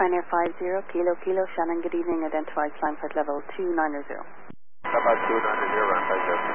Pioneer 50, Kilo Kilo, Shannon, good evening, identified climb flight level 290. About 290, runway 50.